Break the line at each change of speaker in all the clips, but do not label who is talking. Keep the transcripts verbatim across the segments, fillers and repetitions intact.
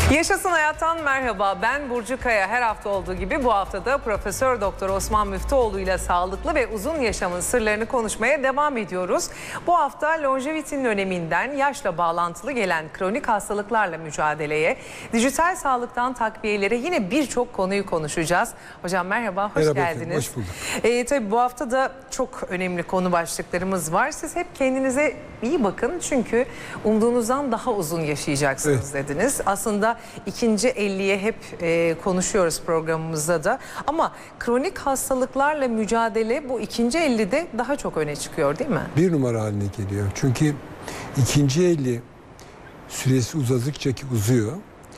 Yaşasın Hayat'tan merhaba. Ben Burcu Kaya. Her hafta olduğu gibi bu haftada Profesör Doktor Osman Müftüoğlu ile sağlıklı ve uzun yaşamın sırlarını konuşmaya devam ediyoruz. Bu hafta longevitinin öneminden yaşla bağlantılı gelen kronik hastalıklarla mücadeleye, dijital sağlıktan takviyelere yine birçok konuyu konuşacağız. Hocam merhaba, hoş
Merhaba
geldiniz.
Efendim, hoş bulduk.
Ee, tabii bu hafta da çok önemli konu başlıklarımız var. Siz hep kendinize iyi bakın çünkü umduğunuzdan daha uzun yaşayacaksınız
Evet.
dediniz. Aslında ikinci elliye hep e, konuşuyoruz programımızda da. Ama kronik hastalıklarla mücadele bu ikinci ellide daha çok öne çıkıyor değil mi?
Bir numara haline geliyor. Çünkü ikinci elli süresi uzadıkça ki uzuyor,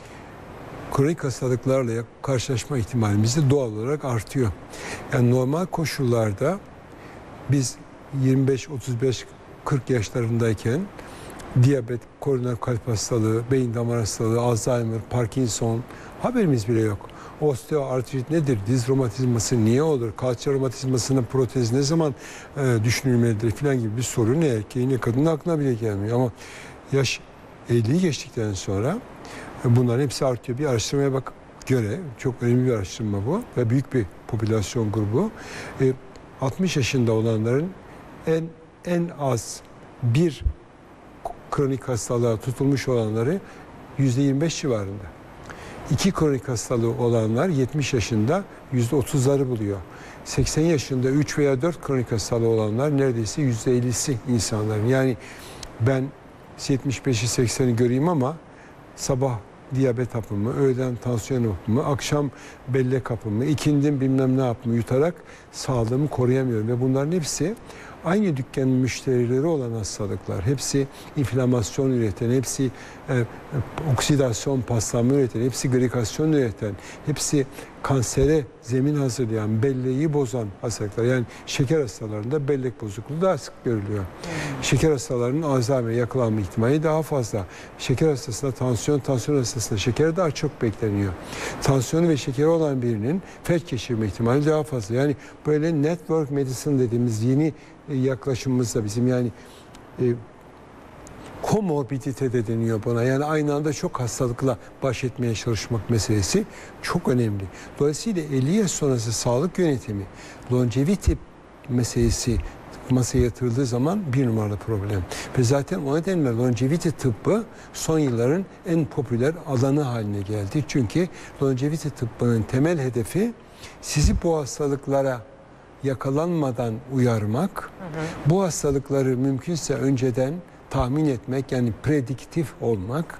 kronik hastalıklarla karşılaşma ihtimalimiz de doğal olarak artıyor. Yani normal koşullarda biz yirmi beş, otuz beş, kırk yaşlarındayken diyabet, koroner kalp hastalığı, beyin damar hastalığı, Alzheimer, Parkinson haberimiz bile yok. Osteoartrit nedir? Diz romatizması niye olur? Kalça romatizmasının protez ne zaman e, düşünülmelidir filan gibi bir soru ne erkeğin ne kadının aklına bile gelmiyor. Ama yaş elliyi geçtikten sonra e, bunların hepsi artıyor. Bir araştırmaya bak göre, çok önemli bir araştırma bu ve büyük bir popülasyon grubu. E, altmış yaşında olanların en en az bir kronik hastalığa tutulmuş olanları yüzde yirmi beş civarında. İki kronik hastalığı olanlar yetmiş yaşında yüzde otuzları buluyor. seksen yaşında üç veya dört kronik hastalığı olanlar neredeyse yüzde ellisi insanların. Yani ben yetmiş beşi sekseni göreyim ama sabah diyabet hapımı, öğleden tansiyon hapımı, akşam bellek hapımı, ikindin bilmem ne hapımı yutarak sağlığımı koruyamıyorum. Ve bunların hepsi aynı dükkanın müşterileri olan hastalıklar. Hepsi inflamasyon üreten, hepsi e, oksidasyon, paslanma üreten, hepsi glikasyon üreten, hepsi kansere zemin hazırlayan, belleği bozan hastalıklar. Yani şeker hastalarında bellek bozukluğu daha sık görülüyor. Hmm. Şeker hastalarının Alzheimer'e yakalanma ihtimali daha fazla. Şeker hastasında tansiyon, tansiyon hastasında şeker daha çok bekleniyor. Tansiyonu ve şekeri olan birinin felç geçirme ihtimali daha fazla. Yani böyle network medicine dediğimiz yeni yaklaşımımız da bizim yani e, komorbidite de deniyor buna. Yani aynı anda çok hastalıkla baş etmeye çalışmak meselesi çok önemli. Dolayısıyla elli yaş sonrası sağlık yönetimi, longevity meselesi masaya yatırıldığı zaman bir numaralı problem. Ve zaten o nedenle longevity tıbbı son yılların en popüler alanı haline geldi. Çünkü longevity tıbbının temel hedefi sizi bu hastalıklara yakalanmadan uyarmak, hı hı. bu hastalıkları mümkünse önceden tahmin etmek, yani prediktif olmak,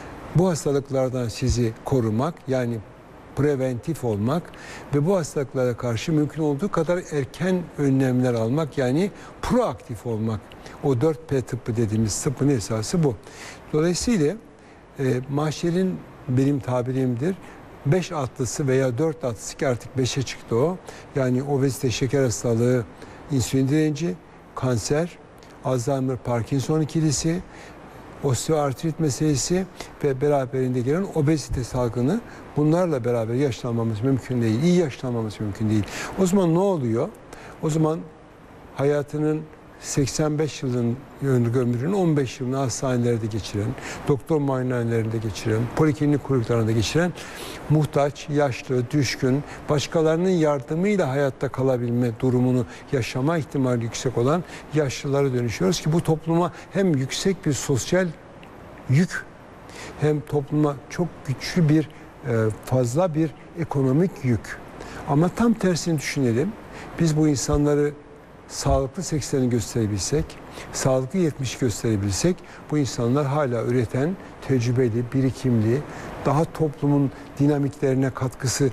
bu hastalıklardan sizi korumak, yani preventif olmak ve bu hastalıklara karşı mümkün olduğu kadar erken önlemler almak, yani proaktif olmak. O dört P tıbbı dediğimiz tıbbın esası bu. Dolayısıyla e, mahşerin benim tabirimdir, beş atlısı veya dört atlısı ki artık beşe çıktı o. Yani obezite, şeker hastalığı, insülin direnci, kanser, Alzheimer, Parkinson ikilisi, osteoartrit meselesi ve beraberinde gelen obezite salgını, bunlarla beraber yaşlanmamız mümkün değil. İyi yaşlanmamız mümkün değil. O zaman ne oluyor? O zaman hayatının seksen beş yılın ömrünün on beş yılını hastanelerde geçiren, doktor muayenehanelerinde geçiren, poliklinik kuyruklarında geçiren, muhtaç, yaşlı, düşkün, başkalarının yardımıyla hayatta kalabilme durumunu yaşama ihtimali yüksek olan yaşlılara dönüşüyoruz ki bu topluma hem yüksek bir sosyal yük hem topluma çok güçlü bir fazla bir ekonomik yük. Ama tam tersini düşünelim. Biz bu insanları sağlıklı seksenini gösterebilsek, sağlıklı yetmişi gösterebilsek, bu insanlar hala üreten, tecrübeli, birikimli, daha toplumun dinamiklerine katkısı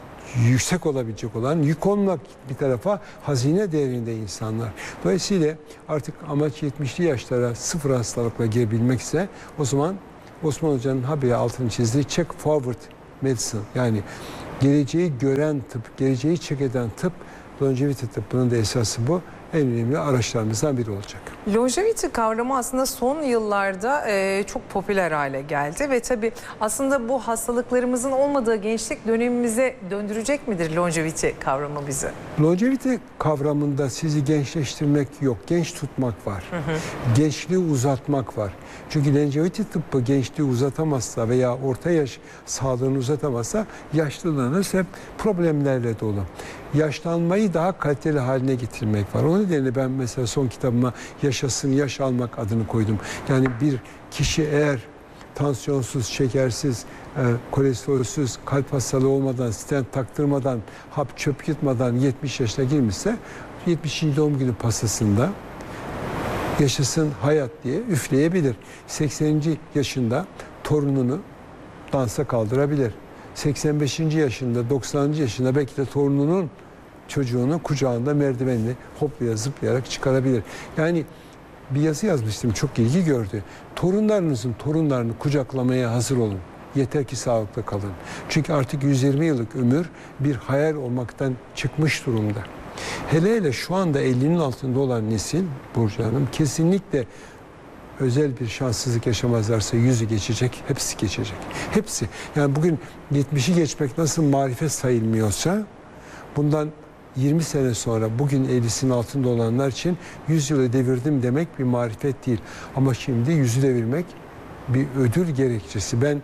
yüksek olabilecek olan, yük olmak bir tarafa hazine değerinde insanlar. Dolayısıyla artık amaç yetmişli yaşlara sıfır hastalıkla gelebilmekse, o zaman Osman Hoca'nın habire altını çizdiği check forward medicine, yani geleceği gören tıp, geleceği check eden tıp, longevity tıbbının da esası bu. en önemli araçlarımızdan biri olacak.
Longevity kavramı aslında son yıllarda e, çok popüler hale geldi ve tabii aslında bu hastalıklarımızın olmadığı gençlik dönemimize döndürecek midir longevity kavramı bizi?
Longevity kavramında sizi gençleştirmek yok, genç tutmak var. Hı hı. Gençliği uzatmak var. Çünkü longevity tıbbı gençliği uzatamazsa veya orta yaş sağlığını uzatamazsa yaşlılığınız hep problemlerle dolu. Yaşlanmayı daha kaliteli haline getirmek var. O nedenle ben mesela son kitabıma yaşasın yaş almak adını koydum. Yani bir kişi eğer tansiyonsuz, şekersiz, e, kolesterolsüz, kalp hastalığı olmadan, stent taktırmadan, hap çöp yutmadan yetmiş yaşına girmişse yetmişinci doğum günü pastasında yaşasın hayat diye üfleyebilir. sekseninci yaşında torununu dansa kaldırabilir. seksen beşinci yaşında, doksanıncı yaşında belki de torununun çocuğunu kucağında merdivenle hoplaya zıplayarak çıkarabilir. Yani bir yazı yazmıştım, çok ilgi gördü. Torunlarınızın torunlarını kucaklamaya hazır olun. Yeter ki sağlıklı kalın. Çünkü artık yüz yirmi yıllık ömür bir hayal olmaktan çıkmış durumda. Hele hele şu anda ellinin altında olan nesil, Burcu Hanım, kesinlikle özel bir şanssızlık yaşamazlarsa yüzü geçecek, hepsi geçecek. Hepsi. Yani bugün yetmişi geçmek nasıl marifet sayılmıyorsa, bundan yirmi sene sonra bugün ellisinin altında olanlar için yüz yılı devirdim demek bir marifet değil. Ama şimdi yüzü devirmek bir ödül gerekçesi. Ben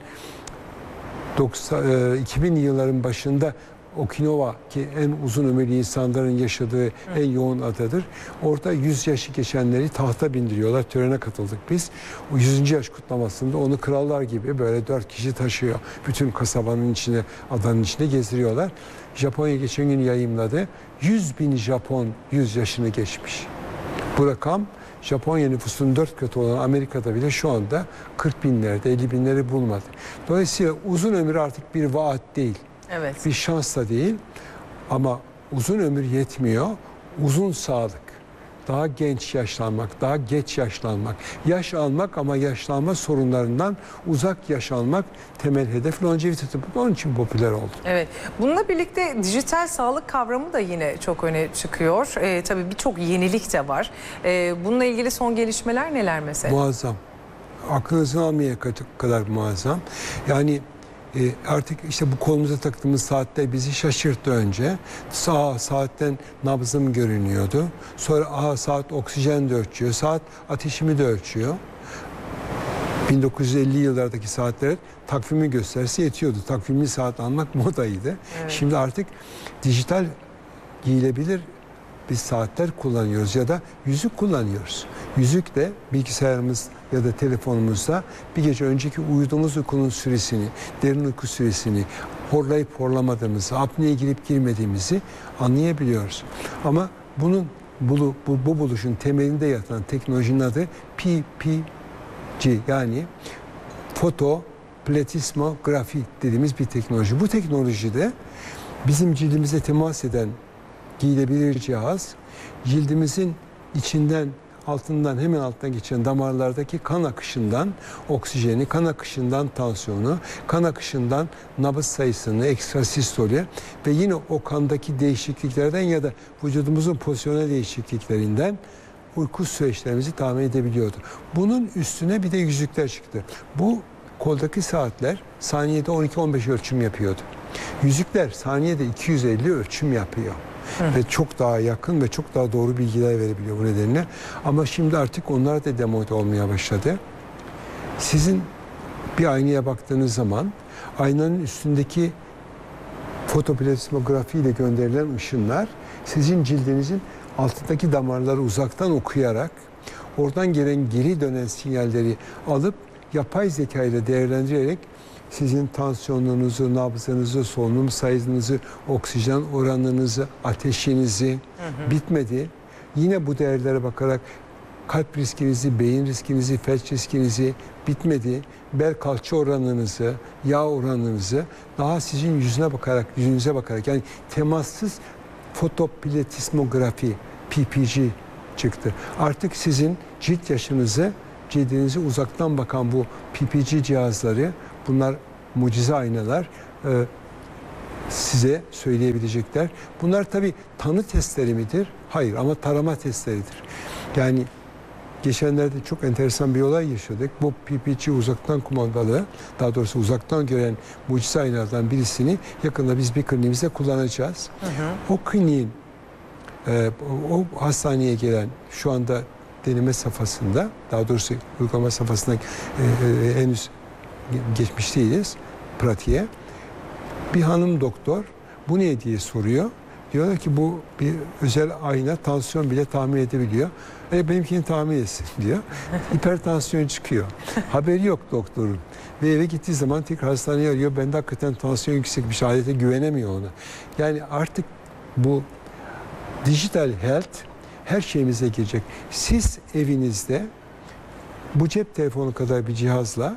iki binli yılların başında Okinawa, ki en uzun ömürlü insanların yaşadığı en yoğun adadır. Orada yüz yaşı geçenleri tahta bindiriyorlar. Törene katıldık biz. O yüzüncü yaş kutlamasında onu krallar gibi böyle dört kişi taşıyor. Bütün kasabanın içine, adanın içine gezdiriyorlar. Japonya geçen gün yayımladı. yüz bin Japon yüz yaşını geçmiş. Bu rakam Japonya nüfusunun dört katı olan Amerika'da bile şu anda kırk binlerde, elli binleri bulmadı. Dolayısıyla uzun ömür artık bir vaat değil.
Evet.
Bir şans da değil, ama uzun ömür yetmiyor. Uzun sağlık, daha genç yaşlanmak, daha geç yaşlanmak, yaş almak ama yaşlanma sorunlarından uzak yaş almak temel hedef longevity tıbbı. Onun için popüler oldu.
Evet. Bununla birlikte dijital sağlık kavramı da yine çok öne çıkıyor. Ee, tabii birçok yenilik de var. Ee, bununla ilgili son gelişmeler neler mesela?
Muazzam. Aklınızın almaya kadar muazzam. Yani E, artık işte bu kolumuza taktığımız saatler bizi şaşırttı önce. Sağ saatten nabzım görünüyordu. Sonra aha, saat oksijen de ölçüyor. Saat ateşimi de ölçüyor. bin dokuz yüz elli yıllardaki saatler takvimi gösterse yetiyordu. Takvimli saat almak modaydı. Evet. Şimdi artık dijital giyilebilir biz saatler kullanıyoruz ya da yüzük kullanıyoruz. Yüzük de bilgisayarımız ya da telefonumuzda bir gece önceki uyuduğumuz uykunun süresini, derin uyku süresini, horlayıp horlamadığımızı, apneye girip girmediğimizi anlayabiliyoruz. Ama bunun bu, bu, bu buluşun temelinde yatan teknolojinin adı P P G, yani fotoplasmografi dediğimiz bir teknoloji. Bu teknolojide bizim cildimize temas eden giyilebilir cihaz, cildimizin içinden, altından, hemen alttan geçen damarlardaki kan akışından oksijeni, kan akışından tansiyonu, kan akışından nabız sayısını, ekstrasistolü ve yine o kandaki değişikliklerden ya da vücudumuzun pozisyonel değişikliklerinden uyku süreçlerimizi tahmin edebiliyordu. Bunun üstüne bir de yüzükler çıktı. Bu koldaki saatler saniyede on iki on beş ölçüm yapıyordu. Yüzükler saniyede iki yüz elli ölçüm yapıyor. Hı. Ve çok daha yakın ve çok daha doğru bilgiler verebiliyor bu nedenle. Ama şimdi artık onlar da demode olmaya başladı. Sizin bir aynaya baktığınız zaman aynanın üstündeki fotoplasmografi ile gönderilen ışınlar sizin cildinizin altındaki damarları uzaktan okuyarak oradan gelen geri dönen sinyalleri alıp yapay zeka ile değerlendirerek sizin tansiyonunuzu, nabzınızı, solunum sayınızı, oksijen oranınızı, ateşinizi, hı hı. bitmedi. Yine bu değerlere bakarak kalp riskinizi, beyin riskinizi, felç riskinizi, bitmedi. Bel kalça oranınızı, yağ oranınızı daha sizin yüzüne bakarak, yüzünüze bakarak, yani temassız fotoplasmografi, P P G çıktı. Artık sizin cilt yaşınızı, cildinizi uzaktan bakan bu P P G cihazları, bunlar mucize aynalar, size söyleyebilecekler. Bunlar tabii tanı testleri midir? Hayır, ama tarama testleridir. Yani geçenlerde çok enteresan bir olay yaşadık. Bu P P G uzaktan kumandalı, daha doğrusu uzaktan gören mucize aynalardan birisini yakında biz bir kliniğimizde kullanacağız. Hı hı. O kliniğin, e, o hastaneye gelen şu anda deneme safhasında, daha doğrusu uygulama safhasına e, e, henüz geçmiş değiliz pratiğe. Bir hanım doktor bu ne diye soruyor. Diyorlar ki bu bir özel ayna, tansiyon bile tahmin edebiliyor. E, benimkini tahmin etsin diyor. Hipertansiyon çıkıyor. Haberi yok doktorun. Ve eve gittiği zaman tekrar hastaneye arıyor. Ben de hakikaten tansiyon yüksekmiş, alete güvenemiyor ona. Yani artık bu dijital health her şeyimize girecek. Siz evinizde bu cep telefonu kadar bir cihazla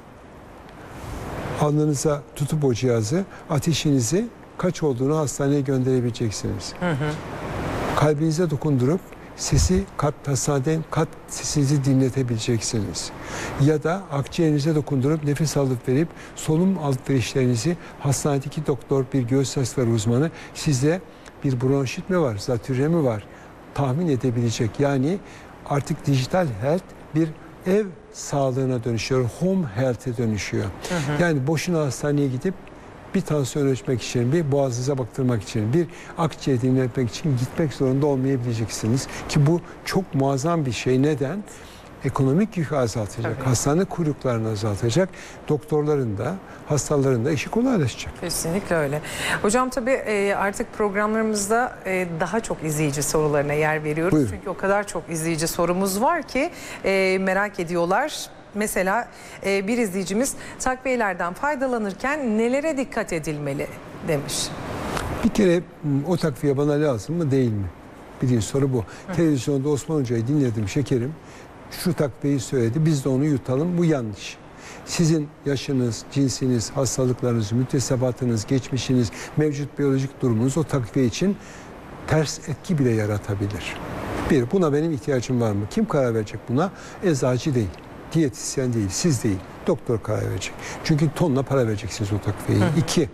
alnınıza tutup o cihazı, ateşinizi kaç olduğunu hastaneye gönderebileceksiniz. Hı hı. Kalbinize dokundurup sesi kalp hastaneden kalp sesinizi dinletebileceksiniz. Ya da akciğerinize dokundurup nefes alıp verip solunum alışverişlerinizi hastanedeki doktor, bir göğüs hastaları uzmanı size bir bronşit mi var, zatürre mi var tahmin edebilecek. Yani artık dijital health bir ev sağlığına dönüşüyor, home health'e dönüşüyor. Hı hı. Yani boşuna hastaneye gidip bir tansiyon ölçmek için, bir boğazınıza baktırmak için, bir akciğer dinletmek için gitmek zorunda olmayabileceksiniz. Ki bu çok muazzam bir şey. Neden? Ekonomik yükü azaltacak, tabii, hastane kuyruklarını azaltacak, doktorların da, hastaların da işi kolaylaşacak.
Kesinlikle öyle. Hocam tabii artık programlarımızda daha çok izleyici sorularına yer veriyoruz. Buyurun. Çünkü o kadar çok izleyici sorumuz var ki merak ediyorlar. Mesela bir izleyicimiz takviyelerden faydalanırken nelere dikkat edilmeli demiş.
Bir kere o takviye bana lazım mı değil mi? Birinci soru bu. Hı. Televizyonda Osman Hoca'yı dinledim şekerim. Şu takviyeyi söyledi, biz de onu yutalım. Bu yanlış. Sizin yaşınız, cinsiniz, hastalıklarınız, müktesebatınız, geçmişiniz, mevcut biyolojik durumunuz o takviye için ters etki bile yaratabilir. Bir, buna benim ihtiyacım var mı? Kim karar verecek buna? Eczacı değil, diyetisyen değil, siz değil. Doktor karar verecek. Çünkü tonla para vereceksiniz o takviyeye. Hı. İki,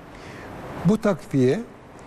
bu takviye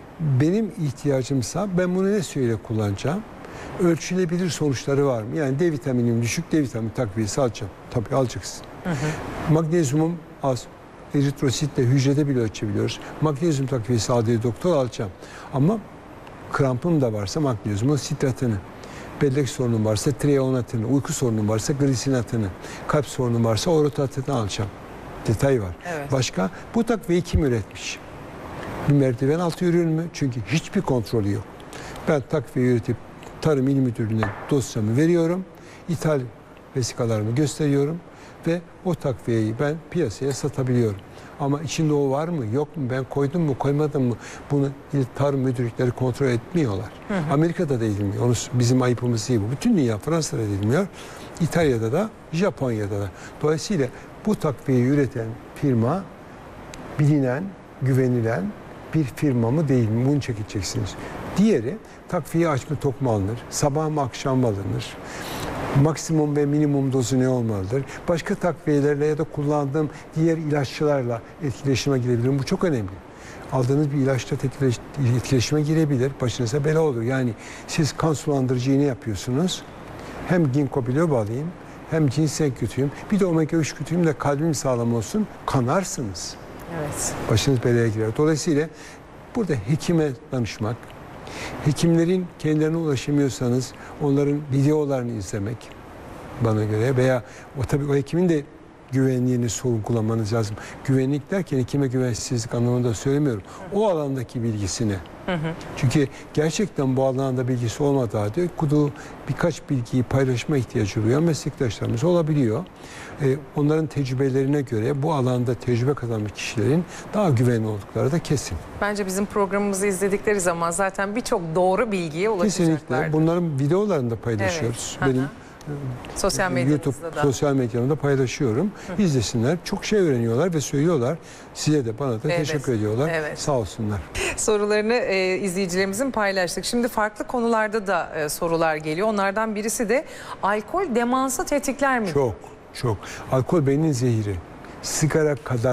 benim ihtiyacımsa ben bunu ne süreyle kullanacağım? Ölçülebilir sonuçları var mı? Yani D vitaminim düşük, D vitamini takviyesi alacağım. Tabii alacaksın. Hı hı. Magnezyumum az. Eritrositle hücrede bile ölçebiliyoruz. Magnezyum takviyesi aldığı doktor alacağım. Ama krampım da varsa magnezyumun sitratını, bellek sorunum varsa treonatını, uyku sorunum varsa glisinatını, kalp sorunum varsa orotatını alacağım. Detay var. Evet. Başka? Bu takviyeyi kim üretmiş? Bir merdiven altı ürün mü? Çünkü hiçbir kontrolü yok. Ben takviye üretip Tarım İl Müdürlüğü'ne dosyamı veriyorum. İthal vesikalarımı gösteriyorum ve o takviyeyi ben piyasaya satabiliyorum. Ama içinde o var mı, yok mu, ben koydum mu, koymadım mı, bunu il tarım müdürlükleri kontrol etmiyorlar. Hı hı. Amerika'da da edilmiyor. Onu, bizim ayıpımız değil bu. Bütün dünya, Fransa'da edilmiyor. İtalya'da da, Japonya'da da. Dolayısıyla bu takviyeyi üreten firma bilinen, güvenilen bir firma mı değil mi? Bunu çekeceksiniz. Diğeri, takviye aç mı tok mu alınır? Sabah mı akşam mı alınır? Maksimum ve minimum dozu ne olmalıdır? Başka takviyelerle ya da kullandığım diğer ilaççılarla etkileşime girebilirim. Bu çok önemli. Aldığınız bir ilaçla etkileşime girebilir. Başınıza bela olur. Yani siz kan sulandırıcı iğne yapıyorsunuz. Hem ginkgo biloba alayım, hem ginseng kütüğüm, bir de omega üç kütüğüm de kalbim sağlam olsun. Kanarsınız. Evet. Başınız belaya girer. Dolayısıyla burada hekime danışmak, hekimlerin kendilerine ulaşamıyorsanız onların videolarını izlemek bana göre veya o tabii o hekimin de güvenliğini sorgulamanız lazım. Güvenlik derken hekime güvensizlik anlamında söylemiyorum. O alandaki bilgisini. Hı hı. Çünkü gerçekten bu alanda bilgisi olmadığı halde okuduğu birkaç bilgiyi paylaşma ihtiyacı duyan meslektaşlarımız olabiliyor. Ee, onların tecrübelerine göre bu alanda tecrübe kazanmış kişilerin daha güvenli oldukları da kesin.
Bence bizim programımızı izledikleri zaman zaten birçok doğru bilgiye ulaşacaklar.
Kesinlikle. Bunların videolarını da paylaşıyoruz.
Evet.
Benim
sosyal
YouTube,
da.
sosyal medyamda paylaşıyorum. Hı. İzlesinler. Çok şey öğreniyorlar ve söylüyorlar. Size de bana da evet. teşekkür ediyorlar. Evet. Sağ olsunlar.
Sorularını e, izleyicilerimizin paylaştık. Şimdi farklı konularda da e, sorular geliyor. Onlardan birisi de alkol demansı tetikler mi?
Çok, çok. Alkol beynin zehiri. Sigara kadar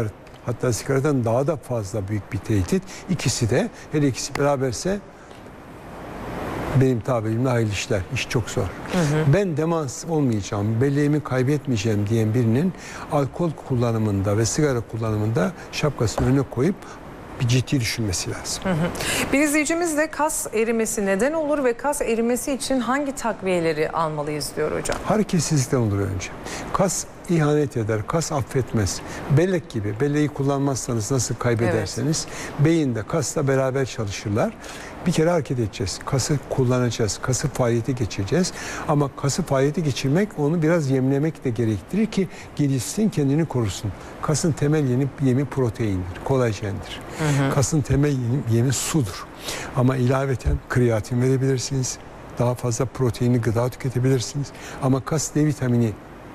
hatta sigaradan daha da fazla büyük bir tehdit. İkisi de, her ikisi beraberse benim tabirimle hayırlı işler. İş çok zor. Hı hı. Ben demans olmayacağım, belleğimi kaybetmeyeceğim diyen birinin alkol kullanımında ve sigara kullanımında şapkasını önüne koyup bir ciddi düşünmesi lazım.
Hı hı. Bir izleyicimiz de kas erimesi neden olur ve kas erimesi için hangi takviyeleri almalıyız diyor hocam.
Hareketsizlikten olur önce. Kas ihanet eder, kas affetmez. Bellek gibi, belleği kullanmazsanız nasıl kaybederseniz evet. Beyinde kasla beraber çalışırlar. Bir kere hareket edeceğiz. Kası kullanacağız. Kası faaliyete geçireceğiz. Ama kası faaliyete geçirmek onu biraz yemlemek de gerektirir ki gelişsin, kendini korusun. Kasın temel yemi, yemi proteindir, kolajendir. Hı hı. Kasın temel yemi, yemi sudur. Ama ilaveten kreatin verebilirsiniz. Daha fazla proteinli gıda tüketebilirsiniz. Ama kas D vitamini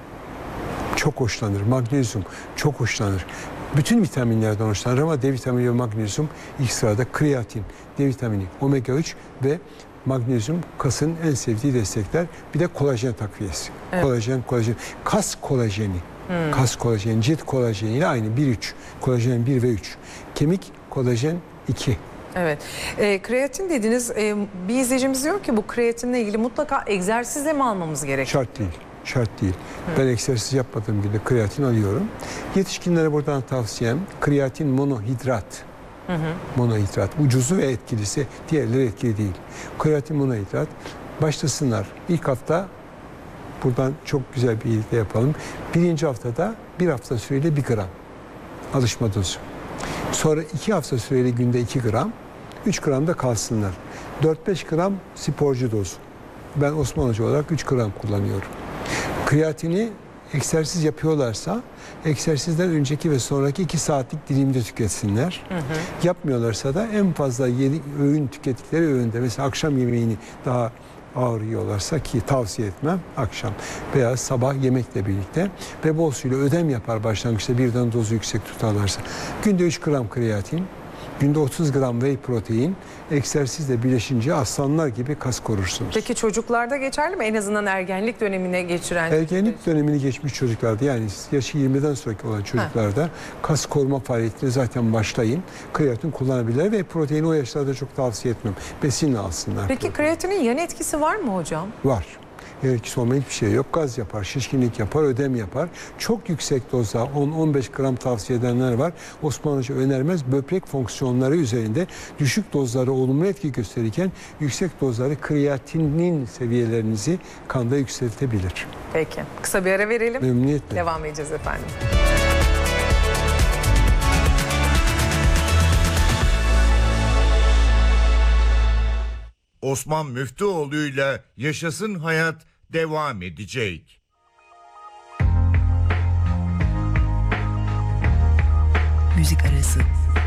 çok hoşlanır. Magnezyum çok hoşlanır. Bütün vitaminlerden hoşlanır ama D vitamini ve magnezyum ilk sırada. Kreatin, D vitamini, omega üç ve magnezyum kasın en sevdiği destekler. Bir de kolajen takviyesi. Evet. Kolajen, kolajen. Kas kolajeni. Hmm. Kas kolajeni, cilt kolajeniyle aynı. bir üç. Kolajen bir ve üç. Kemik kolajen iki.
Evet. E, kreatin dediniz. E, bir izleyicimiz diyor ki bu kreatinle ilgili mutlaka egzersizle mi almamız gerekiyor?
Şart değil. Şart değil. Hı. Ben egzersiz yapmadığım günde kreatin alıyorum. Yetişkinlere buradan tavsiyem kreatin monohidrat. Hı hı. Monohidrat. Ucuzu ve etkilisi. Diğerleri etkili değil. Kreatin monohidrat. Başlasınlar. İlk hafta buradan çok güzel bir iyilik yapalım. Birinci haftada bir hafta süreyle bir gram. Alışma dozu. Sonra iki hafta süreyle günde iki gram. üç gram da kalsınlar. dört beş gram sporcu dozu. Ben Osman Hoca olarak üç gram kullanıyorum. Kreatini egzersiz yapıyorlarsa egzersizden önceki ve sonraki iki saatlik dilimde tüketsinler. Hı hı. Yapmıyorlarsa da en fazla yedi öğün tükettikleri öğünde. Mesela akşam yemeğini daha ağır yiyorlarsa, ki tavsiye etmem, akşam veya sabah yemekle birlikte ve bol suyla ödem yapar başlangıçta, birden dozu yüksek tutarlarsa. Günde üç gram kreatin, günde otuz gram whey protein, egzersizle birleşince aslanlar gibi kas korursunuz.
Peki çocuklarda geçerli mi? En azından ergenlik dönemine geçiren...
Ergenlik dönemini geçmiş çocuklarda, yani yaşı yirmiden sonraki olan çocuklarda ha. kas koruma faaliyetleri zaten başlayın. Kreatin kullanabilirler ve proteini o yaşlarda çok tavsiye etmem. Besinle alsınlar.
Peki protein. Kreatinin yan etkisi var mı hocam?
Var. Yan etkisi olmayan hiçbir şey yok. Gaz yapar, şişkinlik yapar, ödem yapar. Çok yüksek dozda on on beş gram tavsiye edenler var. Osman Hoca önermez. Böbrek fonksiyonları üzerinde düşük dozları olumlu etki gösterirken yüksek dozları kreatinin seviyelerinizi kanda yükseltebilir.
Peki. Kısa bir ara verelim.
Memnuniyetle.
Devam edeceğiz efendim.
Osman Müftüoğlu'yla Yaşasın Hayat devam edecek.
Müzik arası.